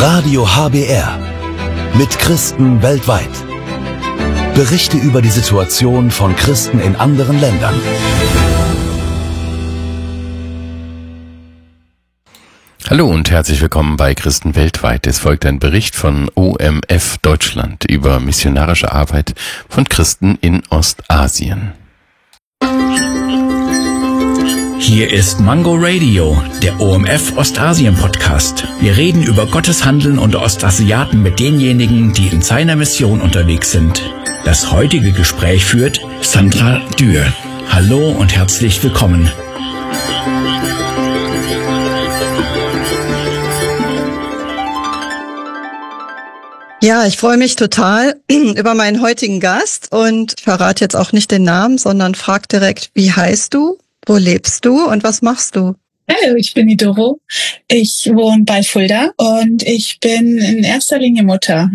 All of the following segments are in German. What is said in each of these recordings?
Radio HBR mit Christen weltweit. Berichte über die Situation von Christen in anderen Ländern. Hallo und herzlich willkommen bei Christen weltweit. Es folgt ein Bericht von OMF Deutschland über missionarische Arbeit von Christen in Ostasien. Hier ist Mango Radio, der OMF Ostasien Podcast. Wir reden über Gottes Handeln unter Ostasiaten mit denjenigen, die in seiner Mission unterwegs sind. Das heutige Gespräch führt Sandra Dürr. Hallo und herzlich willkommen. Ja, ich freue mich total über meinen heutigen Gast und verrate jetzt auch nicht den Namen, sondern frag direkt, wie heißt du, wo lebst du und was machst du? Hallo, ich bin die Doro. Ich wohne bei Fulda und ich bin in erster Linie Mutter.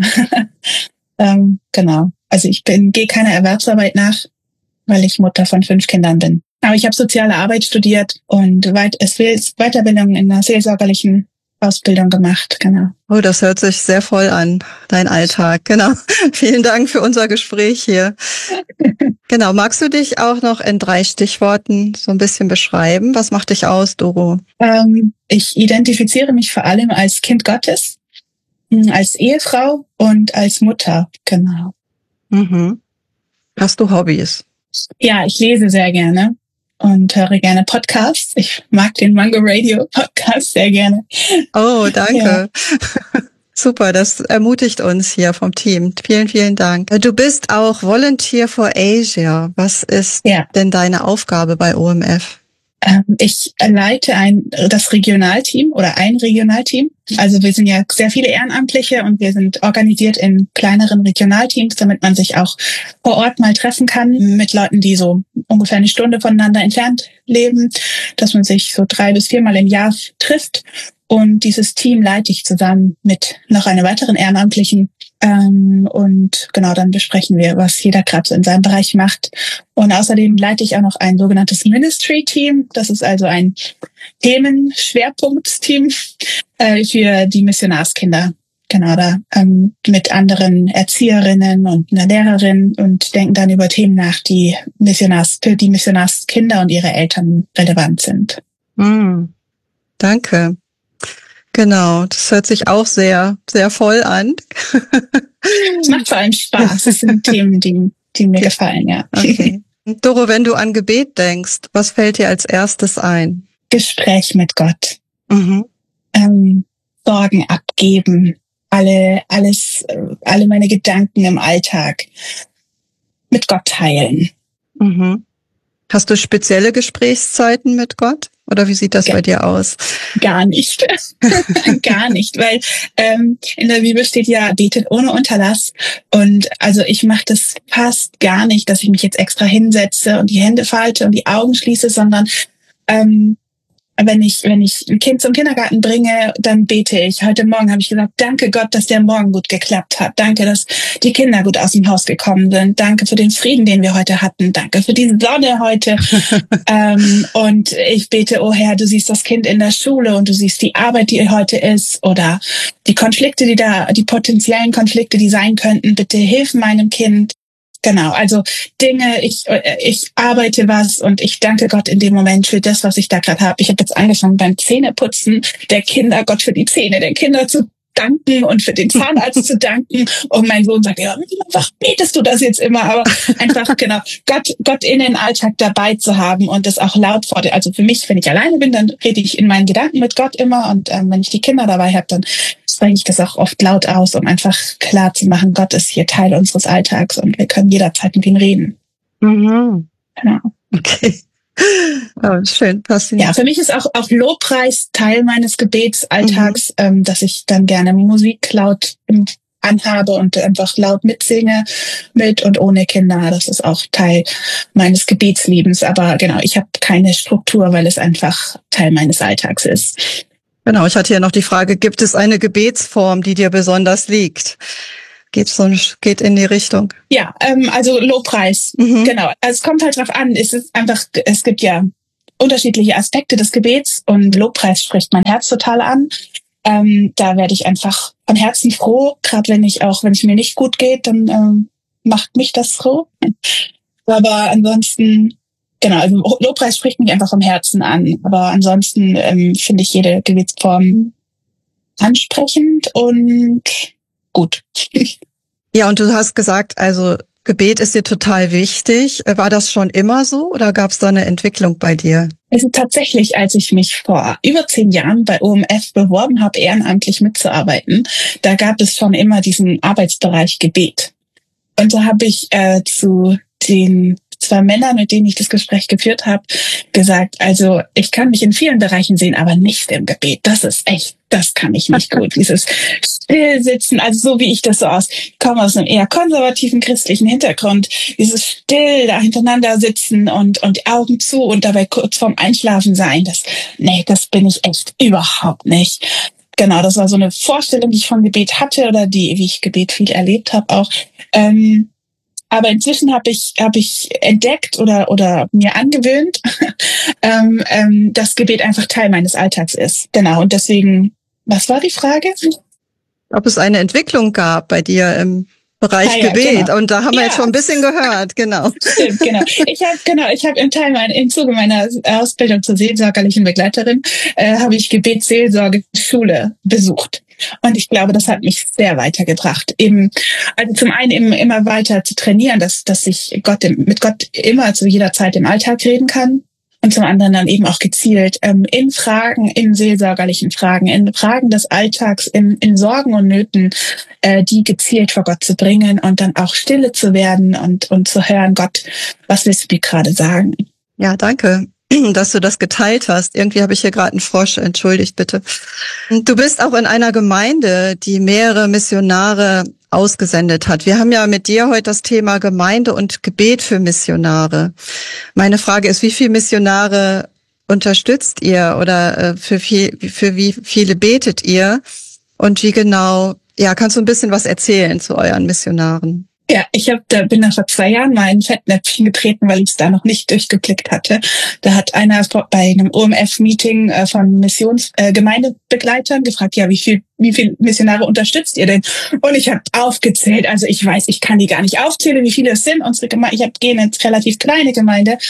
Genau. Also gehe keiner Erwerbsarbeit nach, weil ich Mutter von 5 Kindern bin. Aber ich habe soziale Arbeit studiert und Weiterbildung in einer seelsorgerlichen Ausbildung gemacht, genau. Oh, das hört sich sehr voll an, dein Alltag, genau. Vielen Dank für unser Gespräch hier. Genau, magst du dich auch noch in 3 Stichworten so ein bisschen beschreiben? Was macht dich aus, Doro? Ich identifiziere mich vor allem als Kind Gottes, als Ehefrau und als Mutter, genau. Mhm. Hast du Hobbys? Ja, ich lese sehr gerne und höre gerne Podcasts. Ich mag den Mango Radio Podcast sehr gerne. Oh, danke. Ja. Super, das ermutigt uns hier vom Team. Vielen, vielen Dank. Du bist auch Volunteer for Asia. Was ist denn deine Aufgabe bei OMF? Ich leite das Regionalteam oder ein Regionalteam. Also wir sind ja sehr viele Ehrenamtliche und wir sind organisiert in kleineren Regionalteams, damit man sich auch vor Ort mal treffen kann mit Leuten, die so ungefähr eine Stunde voneinander entfernt leben, dass man sich so 3 bis 4 Mal im Jahr trifft. Und dieses Team leite ich zusammen mit noch einer weiteren Ehrenamtlichen. Und genau, dann besprechen wir, was jeder gerade so in seinem Bereich macht. Und außerdem leite ich auch noch ein sogenanntes Ministry-Team. Das ist also ein Themenschwerpunktsteam für die Missionarskinder. Genau, da mit anderen Erzieherinnen und einer Lehrerin und denken dann über Themen nach, die für die Missionarskinder und ihre Eltern relevant sind. Danke. Genau, das hört sich auch sehr, sehr voll an. Es macht vor allem Spaß. Das sind Themen, die mir gefallen, ja. Okay. Doro, wenn du an Gebet denkst, was fällt dir als erstes ein? Gespräch mit Gott. Mhm. Sorgen abgeben. Alle meine Gedanken im Alltag mit Gott teilen. Mhm. Hast du spezielle Gesprächszeiten mit Gott? Oder wie sieht das bei dir aus? Gar nicht. Gar nicht, weil in der Bibel steht ja, betet ohne Unterlass. Und also ich mache das fast gar nicht, dass ich mich jetzt extra hinsetze und die Hände falte und die Augen schließe, sondern wenn ich ein Kind zum Kindergarten bringe, dann bete ich. Heute Morgen habe ich gesagt, danke Gott, dass der Morgen gut geklappt hat. Danke, dass die Kinder gut aus dem Haus gekommen sind. Danke für den Frieden, den wir heute hatten. Danke für die Sonne heute. Und ich bete, oh Herr, du siehst das Kind in der Schule und du siehst die Arbeit, die heute ist oder die Konflikte, die potenziellen Konflikte, die sein könnten. Bitte hilf meinem Kind. Genau, also Dinge, ich arbeite was und ich danke Gott in dem Moment für das, was ich da gerade habe. Ich habe jetzt angefangen beim Zähneputzen der Kinder, Gott für die Zähne der Kinder zu danken und für den Zahnarzt zu danken. Und mein Sohn sagt, ja, was betest du das jetzt immer? Aber einfach, genau, Gott in den Alltag dabei zu haben und das auch laut also für mich, wenn ich alleine bin, dann rede ich in meinen Gedanken mit Gott immer und wenn ich die Kinder dabei habe, dann spreche ich das auch oft laut aus, um einfach klar zu machen, Gott ist hier Teil unseres Alltags und wir können jederzeit mit ihm reden. Mhm. Genau. Okay. Oh, schön, faszinierend. Ja, für mich ist auch Lobpreis Teil meines Gebetsalltags, dass ich dann gerne Musik laut anhabe und einfach laut mitsinge mit und ohne Kinder. Das ist auch Teil meines Gebetslebens. Aber genau, ich habe keine Struktur, weil es einfach Teil meines Alltags ist. Genau, ich hatte ja noch die Frage, gibt es eine Gebetsform, die dir besonders liegt? Geht in die Richtung. Ja, also Lobpreis, genau. Also es kommt halt drauf an. Es gibt ja unterschiedliche Aspekte des Gebets und Lobpreis spricht mein Herz total an. Da werde ich einfach von Herzen froh, gerade wenn es mir nicht gut geht, dann macht mich das froh. Aber ansonsten, genau, also Lobpreis spricht mich einfach vom Herzen an. Aber ansonsten finde ich jede Gebetsform ansprechend und gut. Ja, und du hast gesagt, also Gebet ist dir total wichtig. War das schon immer so oder gab es da eine Entwicklung bei dir? Also tatsächlich, als ich mich vor über 10 Jahren bei OMF beworben habe, ehrenamtlich mitzuarbeiten, da gab es schon immer diesen Arbeitsbereich Gebet. Und da habe ich zu den 2 Männern, mit denen ich das Gespräch geführt habe, gesagt, also ich kann mich in vielen Bereichen sehen, aber nicht im Gebet. Das kann ich nicht gut. Dieses Stillsitzen, also so wie ich das so komme aus einem eher konservativen christlichen Hintergrund, dieses still da hintereinander sitzen und die Augen zu und dabei kurz vorm Einschlafen sein, das bin ich echt überhaupt nicht. Genau, das war so eine Vorstellung, die ich von Gebet hatte oder wie ich Gebet viel erlebt habe auch. Aber inzwischen habe ich entdeckt oder mir angewöhnt, dass Gebet einfach Teil meines Alltags ist. Genau, und deswegen, was war die Frage? Ob es eine Entwicklung gab bei dir im Bereich Gebet. Genau. Und da haben wir jetzt schon ein bisschen gehört, genau. Stimmt, genau. Ich habe im Zuge meiner Ausbildung zur seelsorgerlichen Begleiterin, habe ich Gebetsseelsorge-Schule besucht. Und ich glaube, das hat mich sehr weitergebracht. Also zum einen immer weiter zu trainieren, dass ich mit Gott immer zu jeder Zeit im Alltag reden kann. Und zum anderen dann eben auch gezielt in Fragen, in seelsorgerlichen Fragen, in Fragen des Alltags, in Sorgen und Nöten, die gezielt vor Gott zu bringen und dann auch stille zu werden und zu hören, Gott, was willst du mir gerade sagen? Ja, danke, dass du das geteilt hast. Irgendwie habe ich hier gerade einen Frosch, entschuldigt bitte. Du bist auch in einer Gemeinde, die mehrere Missionare ausgesendet hat. Wir haben ja mit dir heute das Thema Gemeinde und Gebet für Missionare. Meine Frage ist, wie viele Missionare unterstützt ihr oder für wie viele betet ihr? Und wie genau, ja, kannst du ein bisschen was erzählen zu euren Missionaren? Ja, bin da vor 2 Jahren mal in ein Fettnäpfchen getreten, weil ich es da noch nicht durchgeblickt hatte. Da hat einer bei einem OMF-Meeting von Gemeindebegleitern gefragt, ja, wie viel Missionare unterstützt ihr denn? Und ich habe aufgezählt, also ich weiß, ich kann die gar nicht aufzählen, wie viele es sind. Ich gehe in eine relativ kleine Gemeinde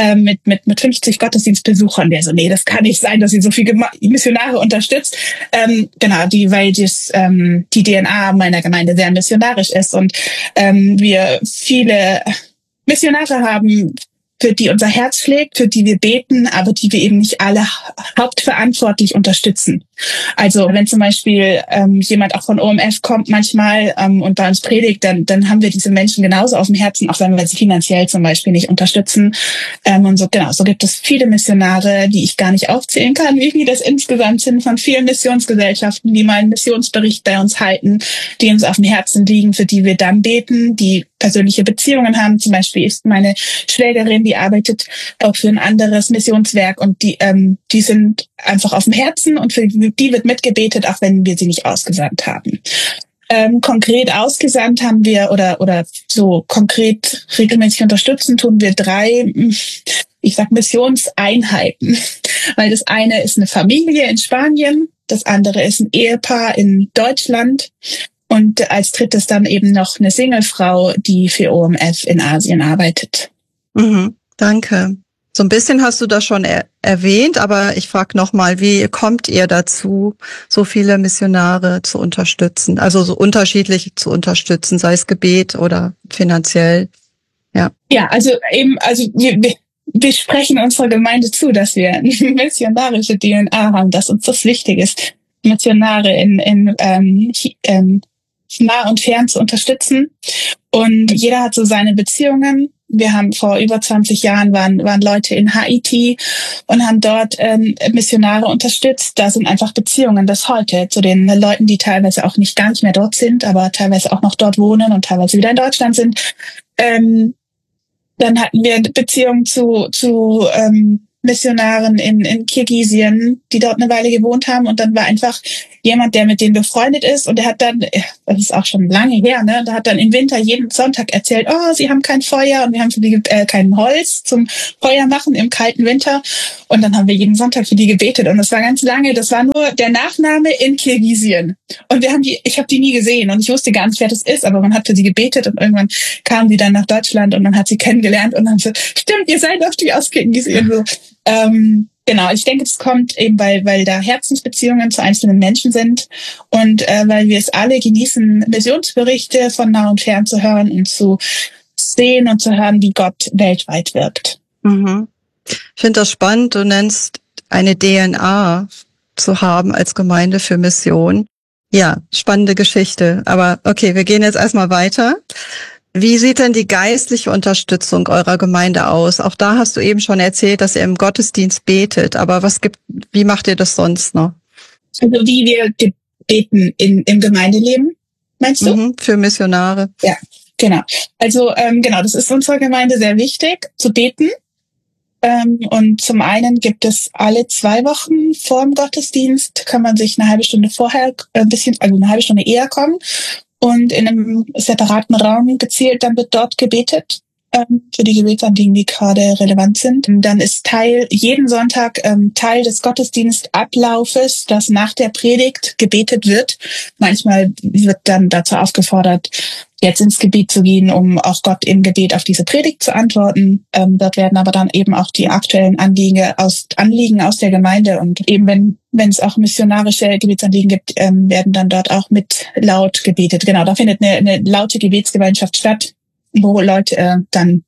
mit 50 Gottesdienstbesuchern. Der so, nee, das kann nicht sein, dass ihr so viele Missionare unterstützt. Genau, weil die DNA meiner Gemeinde sehr missionarisch ist und wir viele Missionare haben, für die unser Herz schlägt, für die wir beten, aber die wir eben nicht alle hauptverantwortlich unterstützen. Also wenn zum Beispiel jemand auch von OMF kommt manchmal und bei uns predigt, dann haben wir diese Menschen genauso auf dem Herzen, auch wenn wir sie finanziell zum Beispiel nicht unterstützen. Und so gibt es viele Missionare, die ich gar nicht aufzählen kann, wie viele das insgesamt sind, von vielen Missionsgesellschaften, die mal einen Missionsbericht bei uns halten, die uns auf dem Herzen liegen, für die wir dann beten, die persönliche Beziehungen haben. Zum Beispiel ist meine Schwägerin, die arbeitet auch für ein anderes Missionswerk und die sind einfach auf dem Herzen und für die wird mitgebetet, auch wenn wir sie nicht ausgesandt haben. Konkret ausgesandt haben wir oder so konkret regelmäßig unterstützen tun wir 3, Missionseinheiten. Weil das eine ist eine Familie in Spanien, das andere ist ein Ehepaar in Deutschland und als drittes dann eben noch eine Singlefrau, die für OMF in Asien arbeitet. Danke. So ein bisschen hast du das schon erwähnt, aber ich frage nochmal, wie kommt ihr dazu, so viele Missionare zu unterstützen? Also so unterschiedlich zu unterstützen, sei es Gebet oder finanziell. Ja, wir sprechen unserer Gemeinde zu, dass wir eine missionarische DNA haben, dass uns das wichtig ist, Missionare in nah und fern zu unterstützen. Und jeder hat so seine Beziehungen. Wir haben vor über 20 Jahren waren Leute in Haiti und haben dort Missionare unterstützt. Da sind einfach Beziehungen bis heute zu den Leuten, die teilweise auch gar nicht mehr dort sind, aber teilweise auch noch dort wohnen und teilweise wieder in Deutschland sind. Dann hatten wir eine Beziehung zu Missionaren in Kirgisien, die dort eine Weile gewohnt haben. Und dann war einfach jemand, der mit denen befreundet ist. Und der hat dann, das ist auch schon lange her, ne, der hat dann im Winter jeden Sonntag erzählt, oh, sie haben kein Feuer und wir haben für die kein Holz zum Feuer machen im kalten Winter. Und dann haben wir jeden Sonntag für die gebetet. Und das war ganz lange, das war nur der Nachname in Kirgisien. Und ich habe die nie gesehen und ich wusste gar nicht, wer das ist, aber man hat für sie gebetet und irgendwann kamen die dann nach Deutschland und man hat sie kennengelernt und dann so, stimmt, ihr seid doch die aus Kirgisien. So. Genau, ich denke, das kommt eben, weil da Herzensbeziehungen zu einzelnen Menschen sind und weil wir es alle genießen, Missionsberichte von nah und fern zu hören und zu sehen und zu hören, wie Gott weltweit wirkt. Mhm. Ich finde das spannend, du nennst eine DNA zu haben als Gemeinde für Mission. Ja, spannende Geschichte. Aber okay, wir gehen jetzt erstmal weiter. Wie sieht denn die geistliche Unterstützung eurer Gemeinde aus? Auch da hast du eben schon erzählt, dass ihr im Gottesdienst betet. Aber wie macht ihr das sonst noch? Also wie wir beten im Gemeindeleben, meinst du? Für Missionare. Ja, genau. Also genau, das ist unserer Gemeinde sehr wichtig, zu beten. Und zum einen gibt es alle 2 Wochen vor dem Gottesdienst, kann man sich eine halbe Stunde vorher, eine halbe Stunde eher kommen. Und in einem separaten Raum gezielt, dann wird dort gebetet für die Gebetsanliegen, die gerade relevant sind. Und dann ist jeden Sonntag Teil des Gottesdienstablaufes, dass nach der Predigt gebetet wird. Manchmal wird dann dazu aufgefordert, jetzt ins Gebet zu gehen, um auch Gott im Gebet auf diese Predigt zu antworten. Dort werden aber dann eben auch die aktuellen Anliegen aus der Gemeinde und eben wenn es auch missionarische Gebetsanliegen gibt, werden dann dort auch mit laut gebetet. Genau, da findet eine laute Gebetsgemeinschaft statt, wo Leute dann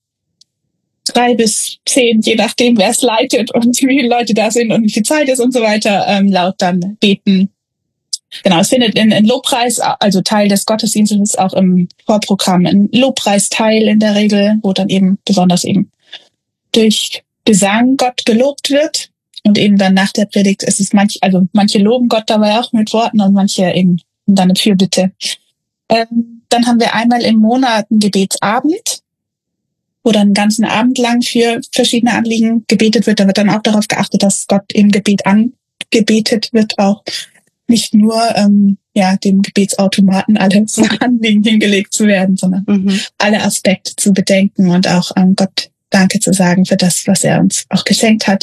3 bis 10, je nachdem, wer es leitet und wie viele Leute da sind und wie viel Zeit ist und so weiter, laut dann beten. Genau, es findet in Lobpreis, also Teil des Gottesdienstes ist auch im Vorprogramm ein Lobpreisteil in der Regel, wo dann eben besonders eben durch Gesang Gott gelobt wird. Und eben dann nach der Predigt ist es manche loben Gott dabei auch mit Worten und manche eben dann eine Fürbitte. Dann haben wir einmal im Monat einen Gebetsabend, wo dann einen ganzen Abend lang für verschiedene Anliegen gebetet wird. Da wird dann auch darauf geachtet, dass Gott im Gebet angebetet wird, auch nicht nur dem Gebetsautomaten alle Anliegen hingelegt zu werden, sondern alle Aspekte zu bedenken und auch Gott Danke zu sagen für das, was er uns auch geschenkt hat.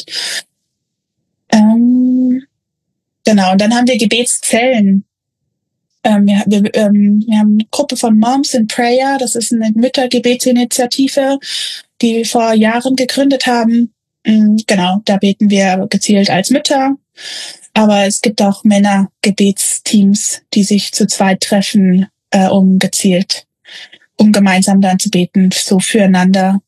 Genau, und dann haben wir Gebetszellen. Wir haben eine Gruppe von Moms in Prayer, das ist eine Müttergebetsinitiative, die wir vor Jahren gegründet haben. Genau, da beten wir gezielt als Mütter. Aber es gibt auch Männergebetsteams, die sich zu zweit treffen, um gemeinsam dann zu beten, so füreinander.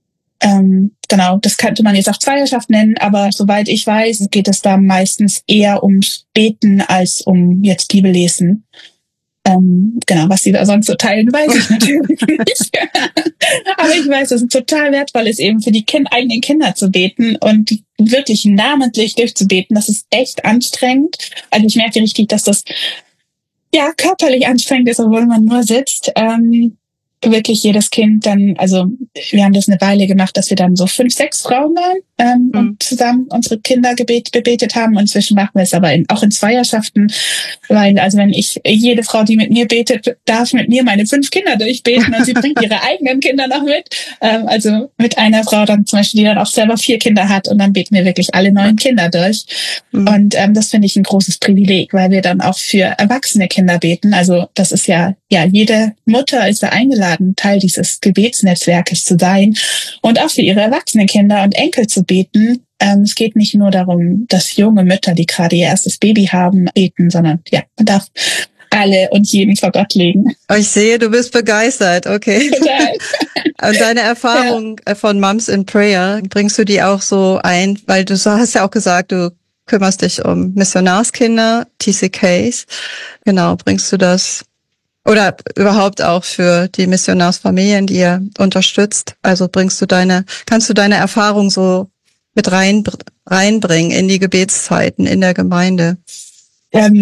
Genau, das könnte man jetzt auch Zweierschaft nennen, aber soweit ich weiß, geht es da meistens eher ums Beten als um jetzt Bibellesen. Genau, was sie da sonst so teilen, weiß ich natürlich nicht. Aber ich weiß, dass es total wertvoll ist, eben für die eigenen Kinder zu beten und die wirklich namentlich durchzubeten. Das ist echt anstrengend. Also ich merke richtig, dass das körperlich anstrengend ist, obwohl man nur sitzt. Wirklich jedes Kind dann, also wir haben das eine Weile gemacht, dass wir dann so 5, 6 Frauen waren und zusammen unsere Kinder bebetet haben. Und inzwischen machen wir es aber auch in Zweierschaften, weil also wenn jede Frau, die mit mir betet, darf mit mir meine 5 Kinder durchbeten und sie bringt ihre eigenen Kinder noch mit. Also mit einer Frau dann zum Beispiel, die dann auch selber 4 Kinder hat und dann beten wir wirklich alle 9 Kinder durch. Und das finde ich ein großes Privileg, weil wir dann auch für erwachsene Kinder beten. Also das ist jede Mutter ist da eingeladen, Teil dieses Gebetsnetzwerkes zu sein und auch für ihre erwachsenen Kinder und Enkel zu beten. Es geht nicht nur darum, dass junge Mütter, die gerade ihr erstes Baby haben, beten, sondern man darf alle und jeden vor Gott legen. Ich sehe, du bist begeistert, okay. Total. Und deine Erfahrung von Moms in Prayer, bringst du die auch so ein, weil du hast ja auch gesagt, du kümmerst dich um Missionarskinder, TCKs. Genau, bringst du das oder überhaupt auch für die Missionarsfamilien, die ihr unterstützt? Also kannst du deine Erfahrung so mit reinbringen in die Gebetszeiten in der Gemeinde?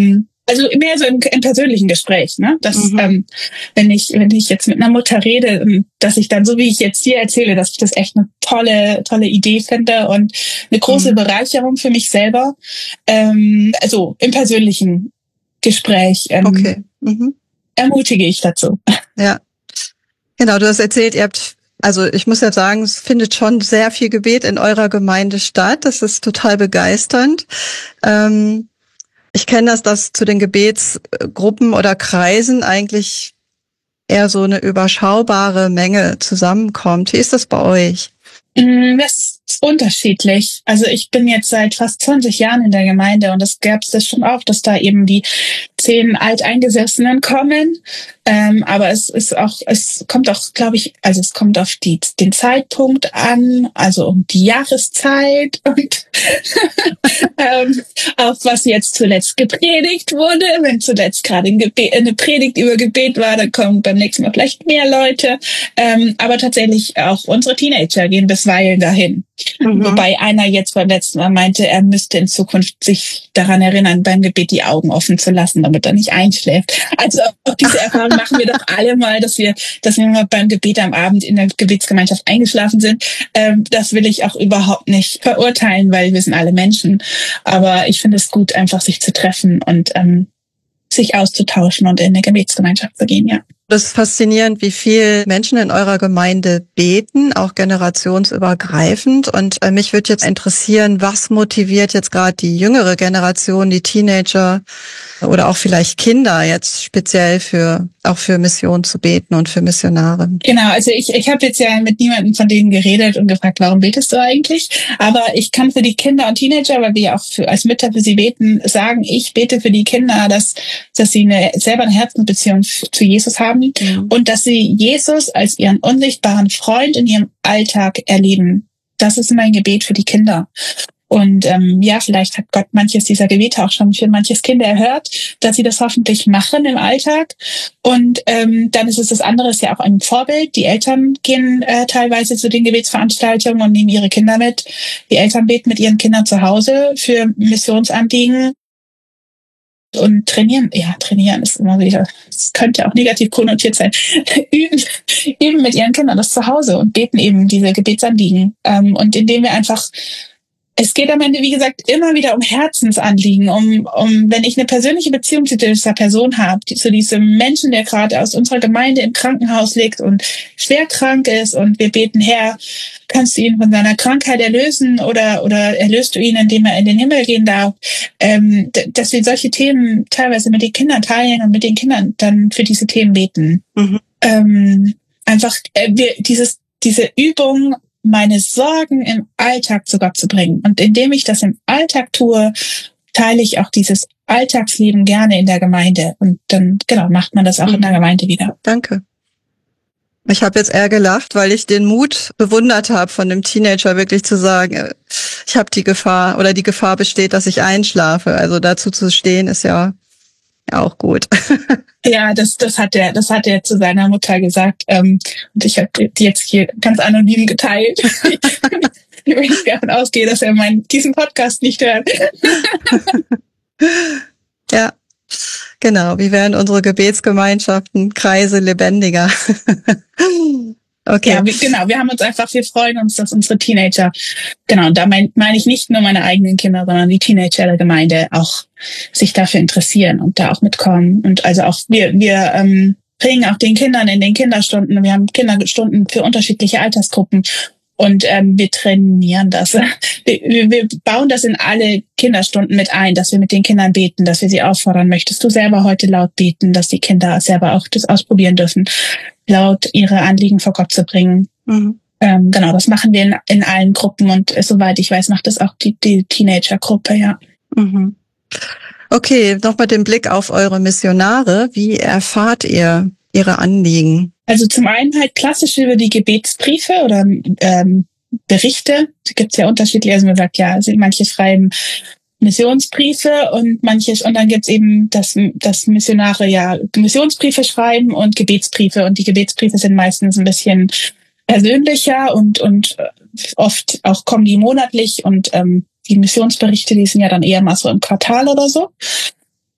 Also mehr so im persönlichen Gespräch, ne? Dass, wenn ich jetzt mit einer Mutter rede, dass ich dann, so wie ich jetzt hier erzähle, dass ich das echt eine tolle Idee finde und eine große Bereicherung für mich selber. Also im persönlichen Gespräch ermutige ich dazu. Ja, genau, du hast erzählt, also ich muss ja sagen, es findet schon sehr viel Gebet in eurer Gemeinde statt. Das ist total begeisternd. Ich kenne dass zu den Gebetsgruppen oder Kreisen eigentlich eher so eine überschaubare Menge zusammenkommt. Wie ist das bei euch? Das ist unterschiedlich. Also ich bin jetzt seit fast 20 Jahren in der Gemeinde und es gab es schon auch, dass da eben die 10 Alteingesessenen kommen. Aber es kommt auch, glaube ich, also es kommt auf den Zeitpunkt an, also um die Jahreszeit und auf was jetzt zuletzt gepredigt wurde. Wenn zuletzt gerade eine Predigt über Gebet war, dann kommen beim nächsten Mal vielleicht mehr Leute. Aber tatsächlich auch unsere Teenager gehen bisweilen dahin. Wobei einer jetzt beim letzten Mal meinte, er müsste in Zukunft sich daran erinnern, beim Gebet die Augen offen zu lassen, damit er nicht einschläft. Also auch diese Erfahrung machen wir doch alle mal, dass wir mal beim Gebet am Abend in der Gebetsgemeinschaft eingeschlafen sind. Das will ich auch überhaupt nicht verurteilen, weil wir sind alle Menschen. Aber ich finde es gut, einfach sich zu treffen und sich auszutauschen und in eine Gebetsgemeinschaft zu gehen, ja. Das ist faszinierend, wie viel Menschen in eurer Gemeinde beten, auch generationsübergreifend. Und mich würde jetzt interessieren, was motiviert jetzt gerade die jüngere Generation, die Teenager oder auch vielleicht Kinder jetzt speziell auch für Mission zu beten und für Missionare? Genau, also ich habe jetzt ja mit niemandem von denen geredet und gefragt, warum betest du eigentlich? Aber ich kann für die Kinder und Teenager, weil wir ja auch als Mütter für sie beten, sagen, ich bete für die Kinder, dass sie selber eine Herzensbeziehung zu Jesus haben. Und dass sie Jesus als ihren unsichtbaren Freund in ihrem Alltag erleben. Das ist mein Gebet für die Kinder. Und vielleicht hat Gott manches dieser Gebete auch schon für manches Kind erhört, dass sie das hoffentlich machen im Alltag. Und dann ist es das andere, ist ja auch ein Vorbild. Die Eltern gehen teilweise zu den Gebetsveranstaltungen und nehmen ihre Kinder mit. Die Eltern beten mit ihren Kindern zu Hause für Missionsanliegen. Und trainieren ist immer wieder, es könnte auch negativ konnotiert sein, üben mit ihren Kindern das zu Hause und beten eben diese Gebetsanliegen. Und indem wir einfach, es geht am Ende, wie gesagt, immer wieder um Herzensanliegen, um wenn ich eine persönliche Beziehung zu dieser Person habe, zu diesem Menschen, der gerade aus unserer Gemeinde im Krankenhaus liegt und schwer krank ist und wir beten, Herr, kannst du ihn von seiner Krankheit erlösen oder erlöst du ihn, indem er in den Himmel gehen darf, dass wir solche Themen teilweise mit den Kindern teilen und mit den Kindern dann für diese Themen beten. Diese Übung, meine Sorgen im Alltag zu Gott zu bringen. Und indem ich das im Alltag tue, teile ich auch dieses Alltagsleben gerne in der Gemeinde. Und dann, macht man das auch in der Gemeinde wieder. Danke. Ich habe jetzt eher gelacht, weil ich den Mut bewundert habe, von dem Teenager wirklich zu sagen, ich habe die Gefahr besteht, dass ich einschlafe. Also dazu zu stehen, ist ja auch gut. Ja, das hat er zu seiner Mutter gesagt. Und ich habe jetzt hier ganz anonym geteilt. Wenn ich davon ausgehe, dass er diesen Podcast nicht hört. Ja, genau. Wie werden unsere Gebetsgemeinschaften, Kreise lebendiger? Okay. Ja, wir freuen uns, dass unsere Teenager, und da meine ich nicht nur meine eigenen Kinder, sondern die Teenager der Gemeinde auch sich dafür interessieren und da auch mitkommen. Und also auch wir bringen auch den Kindern in den Kinderstunden, wir haben Kinderstunden für unterschiedliche Altersgruppen und wir trainieren das. Wir bauen das in alle Kinderstunden mit ein, dass wir mit den Kindern beten, dass wir sie auffordern, möchtest du selber heute laut beten, dass die Kinder selber auch das ausprobieren dürfen, laut ihre Anliegen vor Gott zu bringen. Das machen wir in allen Gruppen und soweit ich weiß, macht das auch die Teenager-Gruppe, ja. Okay, noch mit dem Blick auf eure Missionare. Wie erfahrt ihr ihre Anliegen? Also zum einen halt klassisch über die Gebetsbriefe oder Berichte. Da gibt's ja unterschiedliche, also man sagt ja, also manche schreiben Missionsbriefe und dann gibt's eben das Missionare ja Missionsbriefe schreiben und Gebetsbriefe. Und die Gebetsbriefe sind meistens ein bisschen persönlicher und oft auch kommen die monatlich und die Missionsberichte, die sind ja dann eher mal so im Quartal oder so.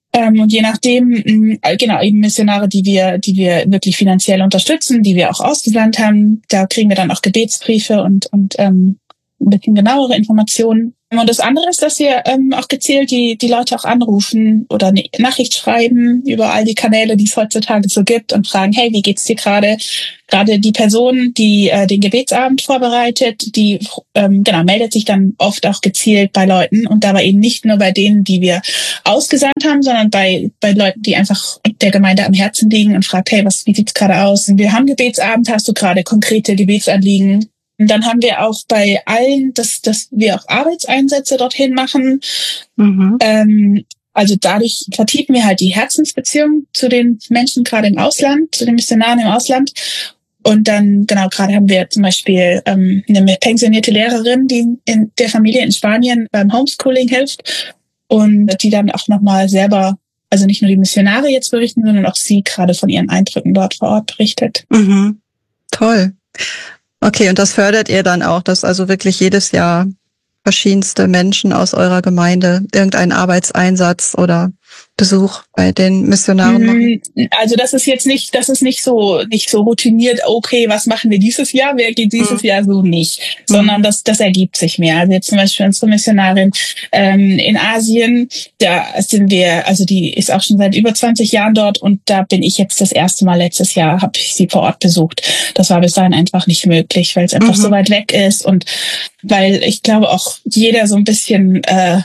Und je nachdem, genau, eben Missionare, die wir wirklich finanziell unterstützen, die wir auch ausgesandt haben, da kriegen wir dann auch Gebetsbriefe und ein bisschen genauere Informationen. Und das andere ist, dass wir auch gezielt die Leute auch anrufen oder eine Nachricht schreiben über all die Kanäle, die es heutzutage so gibt und fragen, hey, wie geht's dir gerade? Gerade die Person, die den Gebetsabend vorbereitet, die meldet sich dann oft auch gezielt bei Leuten und dabei eben nicht nur bei denen, die wir ausgesandt haben, sondern bei Leuten, die einfach der Gemeinde am Herzen liegen und fragt, hey, wie sieht's gerade aus? Wir haben Gebetsabend, hast du gerade konkrete Gebetsanliegen? Und dann haben wir auch bei allen, dass wir auch Arbeitseinsätze dorthin machen. Mhm. Also dadurch vertiefen wir halt die Herzensbeziehung zu den Menschen gerade im Ausland, zu den Missionaren im Ausland. Und dann, genau, gerade haben wir zum Beispiel eine pensionierte Lehrerin, die in der Familie in Spanien beim Homeschooling hilft und die dann auch nochmal selber, also nicht nur die Missionare jetzt berichten, sondern auch sie gerade von ihren Eindrücken dort vor Ort berichtet. Mhm. Toll. Okay, und das fördert ihr dann auch, dass also wirklich jedes Jahr verschiedenste Menschen aus eurer Gemeinde irgendeinen Arbeitseinsatz oder Besuch bei den Missionaren machen? Also das ist nicht so routiniert, okay, was machen wir dieses Jahr, wer geht dieses Jahr so nicht, sondern das ergibt sich mehr. Also jetzt zum Beispiel unsere Missionarin in Asien, da sind wir, also die ist auch schon seit über 20 Jahren dort und da bin ich jetzt das erste Mal letztes Jahr, habe ich sie vor Ort besucht. Das war bis dahin einfach nicht möglich, weil es einfach so weit weg ist und weil ich glaube auch jeder so ein bisschen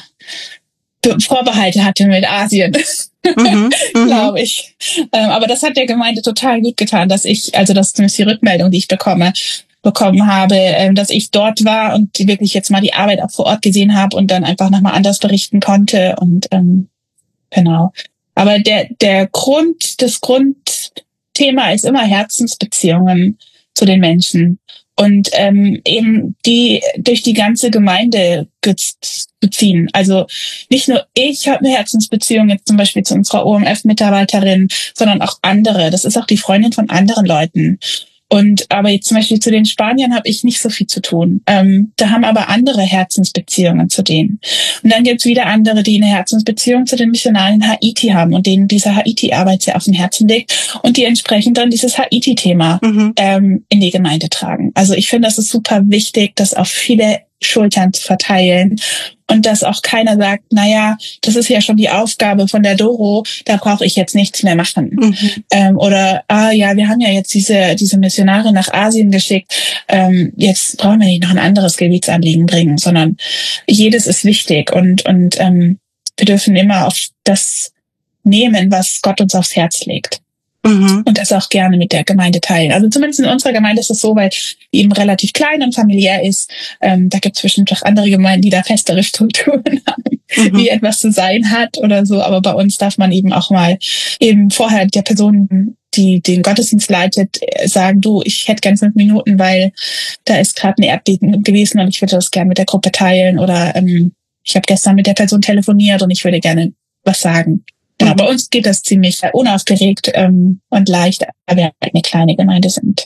Vorbehalte hatte mit Asien, glaube ich. Aber das hat der Gemeinde total gut getan, dass zumindest die Rückmeldung, die ich bekommen habe, dass ich dort war und wirklich jetzt mal die Arbeit auch vor Ort gesehen habe und dann einfach nochmal anders berichten konnte und genau. Aber das Grundthema ist immer Herzensbeziehungen zu den Menschen. Und eben die durch die ganze Gemeinde beziehen. Also nicht nur ich habe eine Herzensbeziehung jetzt zum Beispiel zu unserer OMF-Mitarbeiterin, sondern auch andere. Das ist auch die Freundin von anderen Leuten. Aber jetzt zum Beispiel zu den Spaniern habe ich nicht so viel zu tun. Da haben aber andere Herzensbeziehungen zu denen. Und dann gibt's wieder andere, die eine Herzensbeziehung zu den Missionaren in Haiti haben und denen diese Haiti-Arbeit sehr auf dem Herzen liegt und die entsprechend dann dieses Haiti-Thema in die Gemeinde tragen. Also ich finde, das ist super wichtig, das auf viele Schultern zu verteilen und dass auch keiner sagt, naja, das ist ja schon die Aufgabe von der Doro, da brauche ich jetzt nichts mehr machen. Wir haben ja jetzt diese Missionare nach Asien geschickt, jetzt brauchen wir nicht noch ein anderes Gebetsanliegen bringen, sondern jedes ist wichtig und wir dürfen immer auf das nehmen, was Gott uns aufs Herz legt. Und das auch gerne mit der Gemeinde teilen. Also zumindest in unserer Gemeinde ist es so, weil die eben relativ klein und familiär ist. Da gibt es bestimmt auch andere Gemeinden, die da festere Strukturen haben, wie etwas zu sein hat oder so. Aber bei uns darf man eben auch mal eben vorher der Person, die den Gottesdienst leitet, sagen, du, ich hätte gern 5 Minuten, weil da ist gerade ein Erdbeben gewesen und ich würde das gerne mit der Gruppe teilen. Oder ich habe gestern mit der Person telefoniert und ich würde gerne was sagen. Genau, bei uns geht das ziemlich unaufgeregt und leicht, weil wir halt eine kleine Gemeinde sind.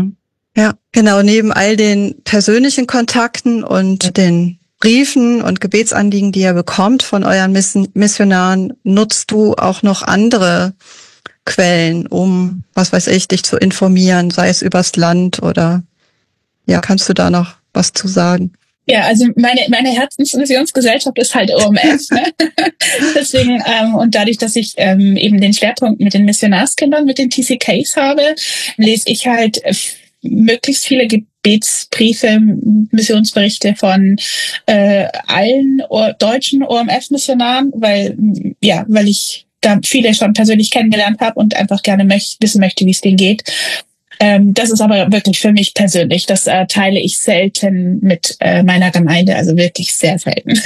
Ja, genau. Neben all den persönlichen Kontakten und den Briefen und Gebetsanliegen, die ihr bekommt von euren Missionaren, nutzt du auch noch andere Quellen, um, was weiß ich, dich zu informieren, sei es übers Land oder, ja, kannst du da noch was zu sagen? Ja, also meine Herzensmissionsgesellschaft ist halt OMF, ne? Deswegen, und dadurch, dass ich eben den Schwerpunkt mit den Missionarskindern, mit den TCKs habe, lese ich halt möglichst viele Gebetsbriefe, Missionsberichte von allen deutschen OMF-Missionaren, weil ich da viele schon persönlich kennengelernt habe und einfach gerne wissen möchte, wie es denen geht. Das ist aber wirklich für mich persönlich. Das teile ich selten mit meiner Gemeinde, also wirklich sehr selten.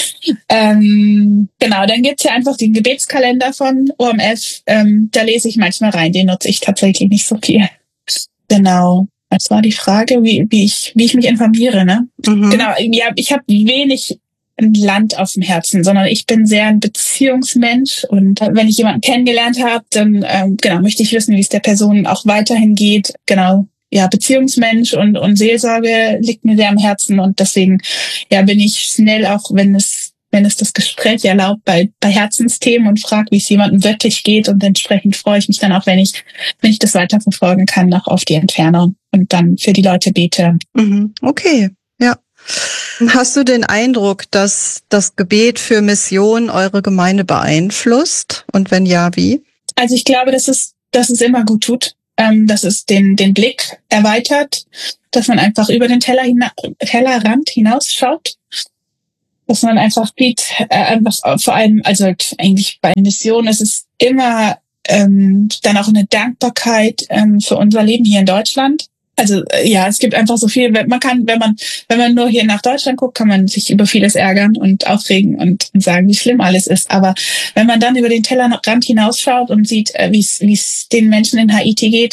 Genau, dann gibt's ja einfach den Gebetskalender von OMF. Da lese ich manchmal rein, den nutze ich tatsächlich nicht so viel. Genau. Das war die Frage, wie ich mich informiere, ne? Genau, ja, ich habe wenig ein Land auf dem Herzen, sondern ich bin sehr ein Beziehungsmensch und wenn ich jemanden kennengelernt habe, dann möchte ich wissen, wie es der Person auch weiterhin geht. Genau, ja, Beziehungsmensch und Seelsorge liegt mir sehr am Herzen und deswegen bin ich schnell, auch wenn es wenn es das Gespräch erlaubt, bei Herzensthemen und frage, wie es jemandem wirklich geht. Und entsprechend freue ich mich dann auch, wenn ich das weiterverfolgen kann, noch auf die Entfernung und dann für die Leute bete. Okay, ja. Hast du den Eindruck, dass das Gebet für Mission eure Gemeinde beeinflusst? Und wenn ja, wie? Also ich glaube, dass es immer gut tut, dass es den Blick erweitert, dass man einfach über den Tellerrand hinausschaut, dass man einfach sieht, einfach vor allem, also eigentlich bei Mission ist es immer dann auch eine Dankbarkeit für unser Leben hier in Deutschland. Also ja, es gibt einfach so viel. Man kann, wenn man nur hier nach Deutschland guckt, kann man sich über vieles ärgern und aufregen und sagen, wie schlimm alles ist. Aber wenn man dann über den Tellerrand hinausschaut und sieht, wie es den Menschen in Haiti geht,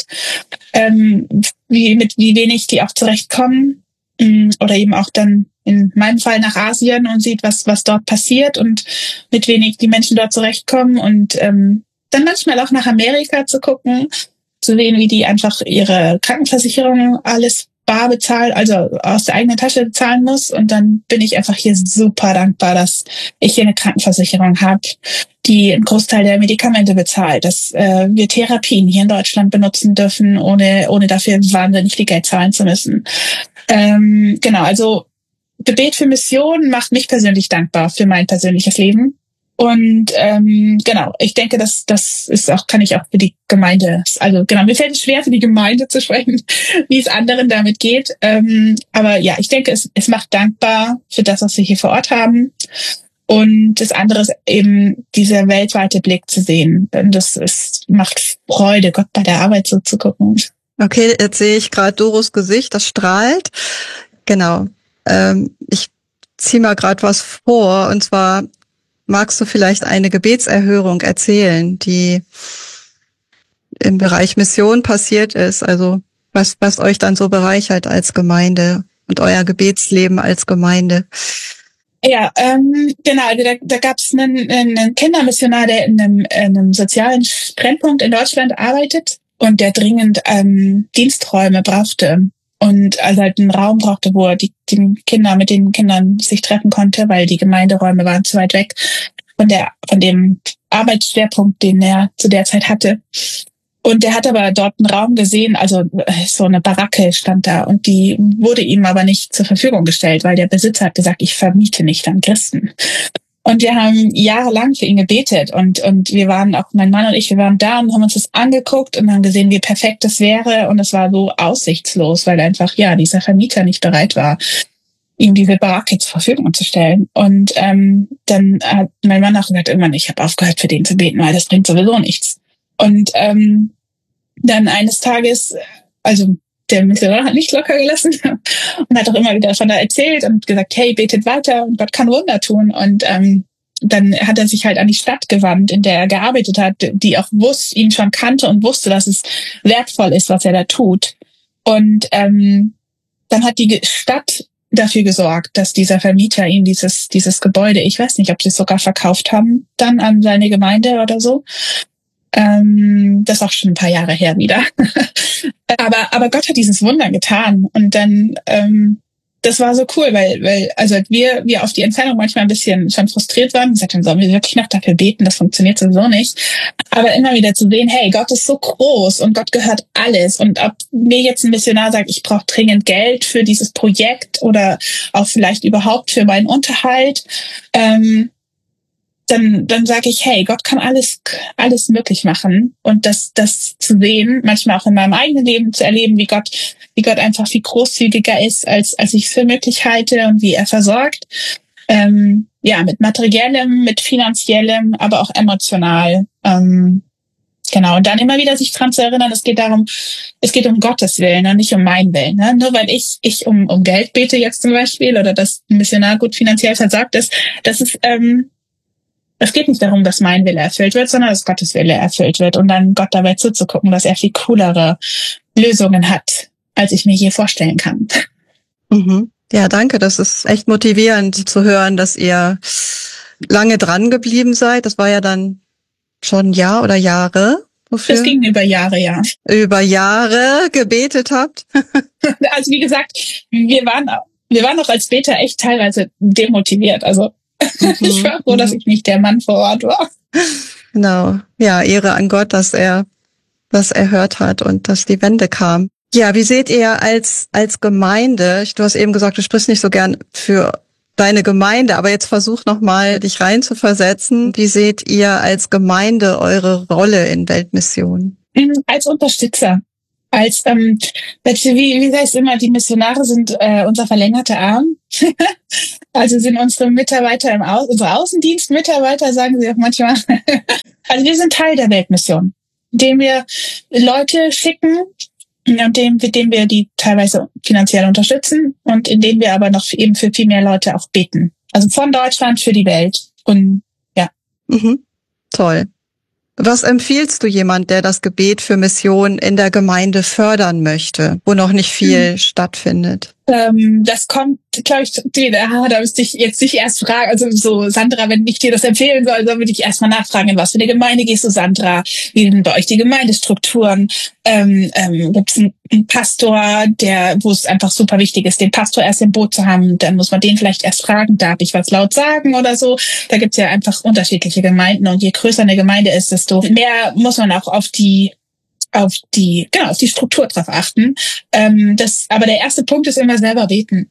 wie wenig die auch zurechtkommen, oder eben auch dann in meinem Fall nach Asien und sieht, was dort passiert und mit wenig die Menschen dort zurechtkommen und dann manchmal auch nach Amerika zu gucken, zu sehen, wie die einfach ihre Krankenversicherung alles bar bezahlen, also aus der eigenen Tasche bezahlen muss. Und dann bin ich einfach hier super dankbar, dass ich hier eine Krankenversicherung habe, die einen Großteil der Medikamente bezahlt, dass wir Therapien hier in Deutschland benutzen dürfen, ohne dafür wahnsinnig viel Geld zahlen zu müssen. Genau, also Gebet für Mission macht mich persönlich dankbar für mein persönliches Leben. Und genau, ich denke, das ist auch, kann ich auch für die Gemeinde, also genau, mir fällt es schwer, für die Gemeinde zu sprechen, wie es anderen damit geht. Aber ja, ich denke, es macht dankbar für das, was wir hier vor Ort haben. Und das andere ist eben dieser weltweite Blick zu sehen. Und macht Freude, Gott bei der Arbeit so zu gucken. Okay, jetzt sehe ich gerade Doros Gesicht, das strahlt. Genau. Ich ziehe mal gerade was vor, und zwar magst du vielleicht eine Gebetserhörung erzählen, die im Bereich Mission passiert ist, also was euch dann so bereichert als Gemeinde und euer Gebetsleben als Gemeinde? Ja, genau, da gab es einen Kindermissionar, der in einem sozialen Brennpunkt in Deutschland arbeitet und der dringend Diensträume brauchte. Und also halt einen Raum brauchte, wo er mit den Kindern sich treffen konnte, weil die Gemeinderäume waren zu weit weg von dem Arbeitsschwerpunkt, den er zu der Zeit hatte. Und er hat aber dort einen Raum gesehen, also so eine Baracke stand da, und die wurde ihm aber nicht zur Verfügung gestellt, weil der Besitzer hat gesagt, ich vermiete nicht an Christen. Und wir haben jahrelang für ihn gebetet und wir waren auch, mein Mann und ich, wir waren da und haben uns das angeguckt und haben gesehen, wie perfekt das wäre, und es war so aussichtslos, weil einfach, ja, dieser Vermieter nicht bereit war, ihm diese Baracke zur Verfügung zu stellen. Und dann hat mein Mann auch gesagt, irgendwann, ich habe aufgehört, für den zu beten, weil das bringt sowieso nichts. Und dann eines Tages, also der Missionar hat nicht locker gelassen und hat auch immer wieder davon erzählt und gesagt, hey, betet weiter und Gott kann Wunder tun. Und dann hat er sich halt an die Stadt gewandt, in der er gearbeitet hat, die auch ihn schon kannte und wusste, dass es wertvoll ist, was er da tut. Und dann hat die Stadt dafür gesorgt, dass dieser Vermieter ihm dieses Gebäude, ich weiß nicht, ob sie es sogar verkauft haben, dann an seine Gemeinde oder so. Das ist auch schon ein paar Jahre her wieder. aber Gott hat dieses Wunder getan. Und dann, das war so cool, weil also wir auf die Entfernung manchmal ein bisschen schon frustriert waren. Wir sagten, sollen wir wirklich noch dafür beten? Das funktioniert sowieso nicht. Aber immer wieder zu sehen, hey, Gott ist so groß und Gott gehört alles. Und ob mir jetzt ein Missionar sagt, ich brauche dringend Geld für dieses Projekt oder auch vielleicht überhaupt für meinen Unterhalt, dann sage ich, hey, Gott kann alles möglich machen. Und das zu sehen, manchmal auch in meinem eigenen Leben zu erleben, wie Gott einfach viel großzügiger ist, als ich es für möglich halte, und wie er versorgt. Ja, mit materiellem, mit finanziellem, aber auch emotional. Genau. Und dann immer wieder sich dran zu erinnern, es geht um Gottes Willen und nicht um meinen Willen. Ne? Nur weil ich um Geld bete jetzt zum Beispiel, oder dass ein Missionar gut finanziell versorgt ist, es geht nicht darum, dass mein Wille erfüllt wird, sondern dass Gottes Wille erfüllt wird, und dann Gott dabei zuzugucken, dass er viel coolere Lösungen hat, als ich mir je vorstellen kann. Mhm. Ja, danke. Das ist echt motivierend zu hören, dass ihr lange dran geblieben seid. Das war ja dann schon ein Jahr oder Jahre. Wofür? Das ging über Jahre, ja. Über Jahre gebetet habt. Also wie gesagt, wir waren auch als Beter echt teilweise demotiviert. Also Ich war froh, dass ich nicht der Mann vor Ort war. Genau. Ja, Ehre an Gott, dass er das erhört hat und dass die Wende kam. Ja, wie seht ihr als Gemeinde, du hast eben gesagt, du sprichst nicht so gern für deine Gemeinde, aber jetzt versuch nochmal, dich rein zu versetzen. Wie seht ihr als Gemeinde eure Rolle in Weltmission? Als Unterstützer. Wie heißt immer, die Missionare sind unser verlängerter Arm. Also sind unsere Mitarbeiter unsere Außendienstmitarbeiter, sagen sie auch manchmal. Also wir sind Teil der Weltmission, indem wir Leute schicken, und indem wir die teilweise finanziell unterstützen und indem wir aber noch eben für viel mehr Leute auch beten. Also von Deutschland für die Welt. Und ja. Toll. Was empfiehlst du jemand, der das Gebet für Mission in der Gemeinde fördern möchte, wo noch nicht viel stattfindet? Das kommt, glaube ich, da müsste ich jetzt nicht erst fragen, also so, Sandra, wenn ich dir das empfehlen soll, dann würde ich erstmal nachfragen, in was für eine Gemeinde gehst du, Sandra? Wie sind bei euch die Gemeindestrukturen? Gibt es einen Pastor, wo es einfach super wichtig ist, den Pastor erst im Boot zu haben? Dann muss man den vielleicht erst fragen, darf ich was laut sagen oder so? Da gibt es ja einfach unterschiedliche Gemeinden und je größer eine Gemeinde ist, desto mehr muss man auch auf die Struktur drauf achten. Aber der erste Punkt ist immer selber beten.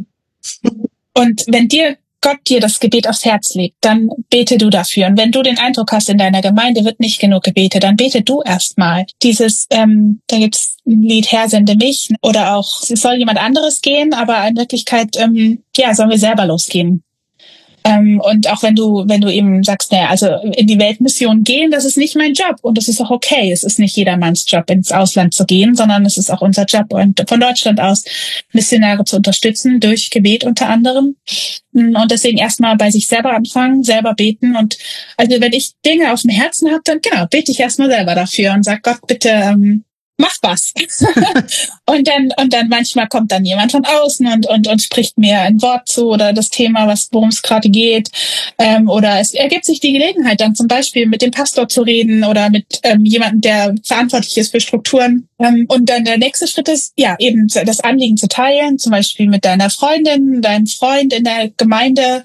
Und wenn Gott dir das Gebet aufs Herz legt, dann bete du dafür. Und wenn du den Eindruck hast, in deiner Gemeinde wird nicht genug gebetet, dann bete du erstmal. Da gibt's ein Lied, Herr, sende mich, oder auch, es soll jemand anderes gehen, aber in Wirklichkeit, sollen wir selber losgehen. Und auch wenn du eben sagst, also in die Weltmission gehen, das ist nicht mein Job und das ist auch okay. Es ist nicht jedermanns Job, ins Ausland zu gehen, sondern es ist auch unser Job, und von Deutschland aus Missionare zu unterstützen, durch Gebet unter anderem. Und deswegen erstmal bei sich selber anfangen, selber beten. Und also wenn ich Dinge auf dem Herzen habe, dann bete ich erstmal selber dafür und sag, Gott, bitte mach was. und dann manchmal kommt dann jemand von außen und spricht mir ein Wort zu oder das Thema, worum es gerade geht. Oder es ergibt sich die Gelegenheit, dann zum Beispiel mit dem Pastor zu reden oder mit jemandem, der verantwortlich ist für Strukturen. Und dann der nächste Schritt ist, eben das Anliegen zu teilen, zum Beispiel mit deiner Freundin, deinem Freund in der Gemeinde,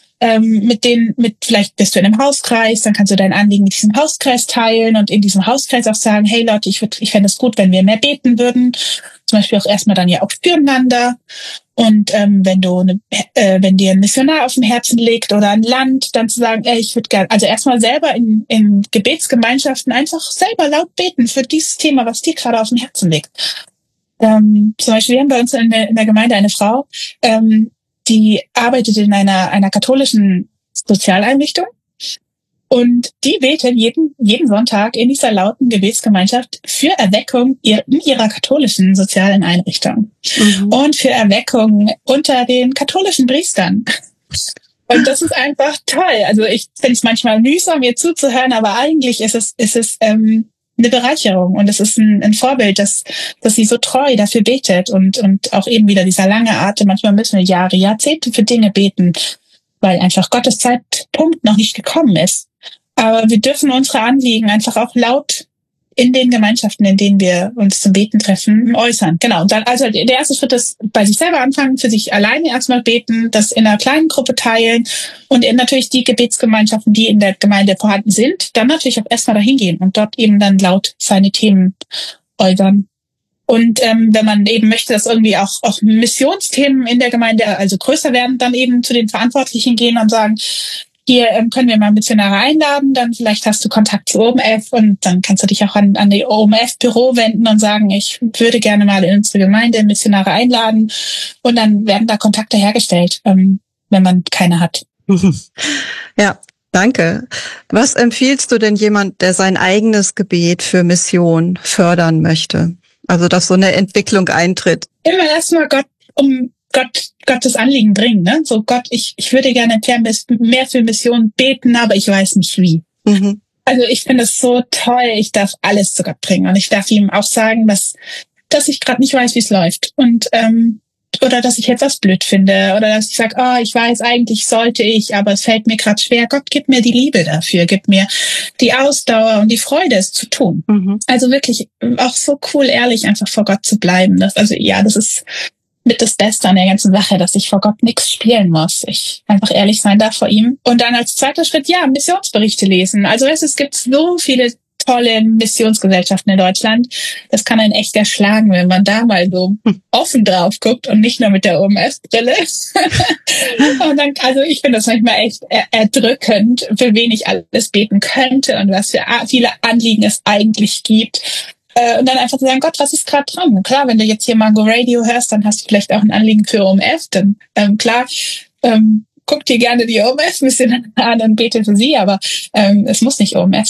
vielleicht bist du in einem Hauskreis, dann kannst du dein Anliegen mit diesem Hauskreis teilen und in diesem Hauskreis auch sagen, hey Leute, ich fände es gut, wenn wir mehr beten würden. Zum Beispiel auch erstmal dann auch füreinander. Und wenn dir ein Missionar auf dem Herzen liegt oder ein Land, dann zu sagen, ich würde gerne, also erstmal selber in Gebetsgemeinschaften einfach selber laut beten für dieses Thema, was dir gerade auf dem Herzen liegt. Zum Beispiel, wir haben bei uns in der Gemeinde eine Frau, die arbeitet in einer katholischen Sozialeinrichtung und die betet jeden Sonntag in dieser lauten Gebetsgemeinschaft für Erweckung in ihrer katholischen sozialen Einrichtung und für Erweckung unter den katholischen Priestern. Und das ist einfach toll. Also ich finde es manchmal mühsam, ihr zuzuhören, aber eigentlich ist es eine Bereicherung und es ist ein Vorbild, dass sie so treu dafür betet und auch eben wieder dieser lange Atem. Manchmal müssen wir Jahre, Jahrzehnte für Dinge beten, weil einfach Gottes Zeitpunkt noch nicht gekommen ist. Aber wir dürfen unsere Anliegen einfach auch laut in den Gemeinschaften, in denen wir uns zum Beten treffen, äußern. Genau. Und dann, also der erste Schritt ist, bei sich selber anfangen, für sich alleine erstmal beten, das in einer kleinen Gruppe teilen und natürlich die Gebetsgemeinschaften, die in der Gemeinde vorhanden sind, dann natürlich auch erstmal dahin gehen und dort eben dann laut seine Themen äußern. Und wenn man eben möchte, dass irgendwie auch Missionsthemen in der Gemeinde also größer werden, dann eben zu den Verantwortlichen gehen und sagen, hier können wir mal Missionare einladen, dann vielleicht hast du Kontakt zu OMF und dann kannst du dich auch an die OMF-Büro wenden und sagen, ich würde gerne mal in unsere Gemeinde Missionare einladen und dann werden da Kontakte hergestellt, wenn man keine hat. Ja, danke. Was empfiehlst du denn jemand, der sein eigenes Gebet für Mission fördern möchte? Also, dass so eine Entwicklung eintritt. Immer erstmal Gottes Anliegen bringen, ne? So, Gott, ich würde gerne mehr für Mission beten, aber ich weiß nicht wie. Also ich finde es so toll, ich darf alles zu Gott bringen und ich darf ihm auch sagen, dass ich gerade nicht weiß, wie es läuft und oder dass ich jetzt was blöd finde oder dass ich sage, ich weiß, eigentlich sollte ich, aber es fällt mir gerade schwer. Gott, gib mir die Liebe dafür, gib mir die Ausdauer und die Freude, es zu tun. Also wirklich auch so cool, ehrlich einfach vor Gott zu bleiben. Das ist mit das Beste an der ganzen Sache, dass ich vor Gott nichts spielen muss. Ich einfach ehrlich sein darf vor ihm. Und dann als zweiter Schritt, Missionsberichte lesen. Also es gibt so viele tolle Missionsgesellschaften in Deutschland. Das kann einen echt erschlagen, wenn man da mal so offen drauf guckt und nicht nur mit der OMF-Brille. Und dann, also ich finde das manchmal echt erdrückend, für wen ich alles beten könnte und was für viele Anliegen es eigentlich gibt. Und dann einfach zu sagen, Gott, was ist gerade dran? Klar, wenn du jetzt hier Mango Radio hörst, dann hast du vielleicht auch ein Anliegen für OMF. Dann guck dir gerne die OMF-Mission an und bete für sie, aber es muss nicht OMF